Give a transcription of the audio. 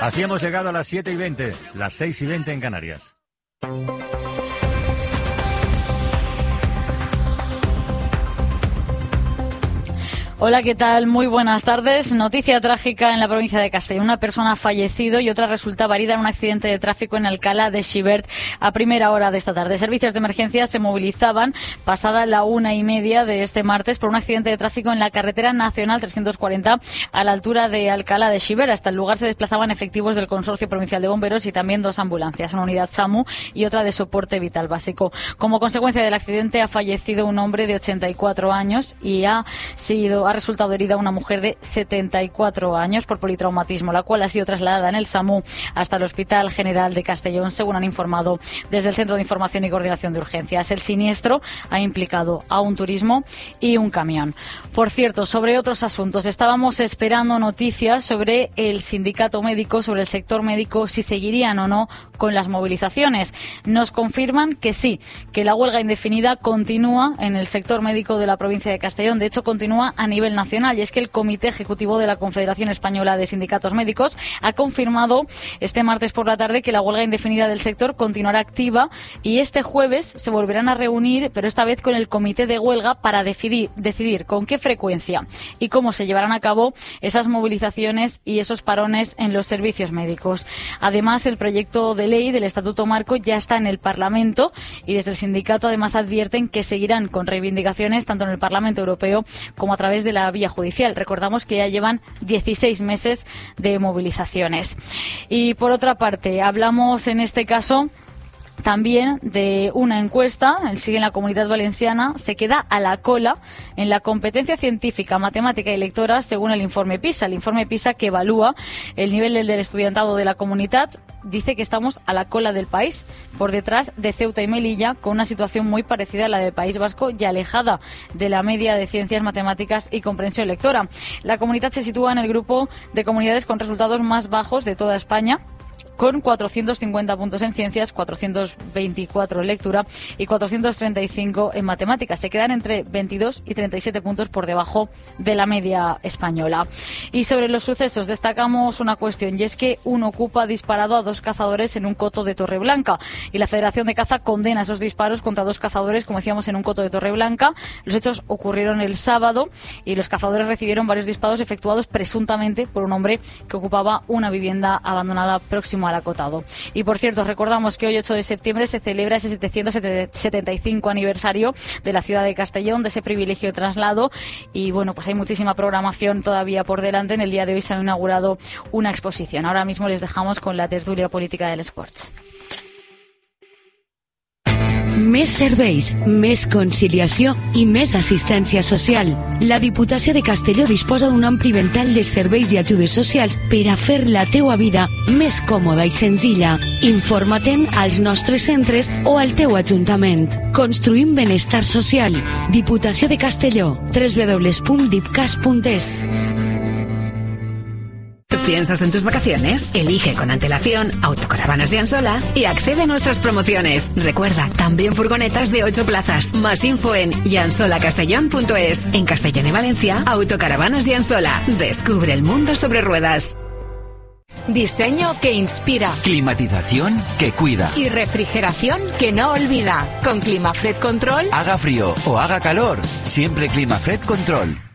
Así hemos llegado a las 7:20, las 6:20 en Canarias. Hola, ¿qué tal? Muy buenas tardes. Noticia trágica en la provincia de Castellón. Una persona ha fallecido y otra resultaba herida en un accidente de tráfico en Alcalá de Xivert a primera hora de esta tarde. Servicios de emergencia se movilizaban pasada la 1:30 de este martes por un accidente de tráfico en la carretera nacional 340 a la altura de Alcalá de Xivert. Hasta el lugar se desplazaban efectivos del Consorcio Provincial de Bomberos y también 2 ambulancias, una unidad SAMU y otra de soporte vital básico. Como consecuencia del accidente ha fallecido un hombre de 84 años y ha resultado herida una mujer de 74 años por politraumatismo, la cual ha sido trasladada en el SAMU hasta el Hospital General de Castellón, según han informado desde el Centro de Información y Coordinación de Urgencias. El siniestro ha implicado a un turismo y un camión. Por cierto, sobre otros asuntos, estábamos esperando noticias sobre el sindicato médico, sobre el sector médico, si seguirían o no con las movilizaciones. Nos confirman que sí, que la huelga indefinida continúa en el sector médico de la provincia de Castellón. De hecho, continúa a nivel nacional, y es que el Comité Ejecutivo de la Confederación Española de Sindicatos Médicos ha confirmado este martes por la tarde que la huelga indefinida del sector continuará activa y este jueves se volverán a reunir, pero esta vez con el comité de huelga para decidir con qué frecuencia y cómo se llevarán a cabo esas movilizaciones y esos parones en los servicios médicos. Además, el proyecto de ley del Estatuto Marco ya está en el Parlamento y desde el sindicato además advierten que seguirán con reivindicaciones tanto en el Parlamento Europeo como a través de la vía judicial. Recordamos que ya llevan 16 meses de movilizaciones. Y por otra parte, hablamos en este caso también de una encuesta. El sí en la Comunidad Valenciana se queda a la cola en la competencia científica, matemática y lectora según el informe PISA. El informe PISA, que evalúa el nivel del estudiantado de la comunidad, dice que estamos a la cola del país, por detrás de Ceuta y Melilla, con una situación muy parecida a la del País Vasco y alejada de la media de ciencias, matemáticas y comprensión lectora. La comunidad se sitúa en el grupo de comunidades con resultados más bajos de toda España, con 450 puntos en ciencias, 424 en lectura y 435 en matemáticas. Se quedan entre 22 y 37 puntos por debajo de la media española. Y sobre los sucesos destacamos una cuestión, y es que un ocupa ha disparado a 2 cazadores en un coto de Torreblanca y la Federación de Caza condena esos disparos contra 2 cazadores, como decíamos, en un coto de Torreblanca. Los hechos ocurrieron el sábado y los cazadores recibieron varios disparos efectuados presuntamente por un hombre que ocupaba una vivienda abandonada próximo al acotado. Y por cierto, recordamos que hoy 8 de septiembre se celebra ese 775 aniversario de la ciudad de Castellón, de ese privilegio de traslado, y bueno, pues hay muchísima programación todavía por delante. En el día de hoy se ha inaugurado una exposición. Ahora mismo les dejamos con la tertulia política del Scorch. Més serveis, més conciliació i més assistència social. La Diputació de Castelló disposa d'un ampli ventall de serveis i ajudes socials per a fer la teua vida més còmoda i senzilla. Informa-te'n als nostres centres o al teu ajuntament. Construïm benestar social. Diputació de Castelló. www.dipcas.es. ¿Piensas en tus vacaciones? Elige con antelación Autocaravanas de Ansola y accede a nuestras promociones. Recuerda, también furgonetas de 8 plazas. Más info en yansolacastellón.es. En Castellón y Valencia, Autocaravanas de Ansola. Descubre el mundo sobre ruedas. Diseño que inspira. Climatización que cuida. Y refrigeración que no olvida. Con Climafred Control. Haga frío o haga calor, siempre Climafred Control.